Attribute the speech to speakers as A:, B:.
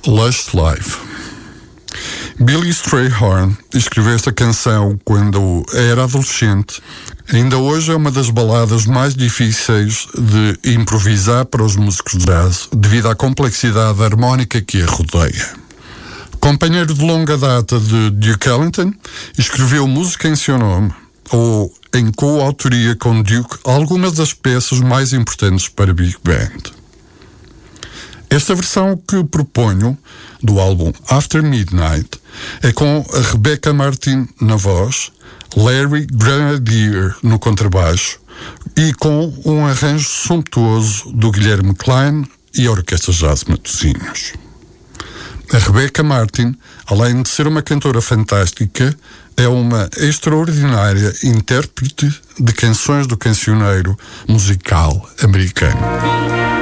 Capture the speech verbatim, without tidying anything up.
A: Lush Life. Billy Strayhorn escreveu esta canção quando era adolescente. Ainda hoje é uma das baladas mais difíceis de improvisar para os músicos de jazz, devido à complexidade harmónica que a rodeia. Companheiro de longa data de Duke Ellington, escreveu música em seu nome, ou em coautoria com Duke, algumas das peças mais importantes para a Big Band. Esta versão que proponho, do álbum After Midnight, é com a Rebecca Martin na voz, Larry Grenadier no contrabaixo e com um arranjo sumptuoso do Guilherme Klein e a Orquestra Jazz Matosinhos. A Rebecca Martin, além de ser uma cantora fantástica, é uma extraordinária intérprete de canções do cancioneiro musical americano.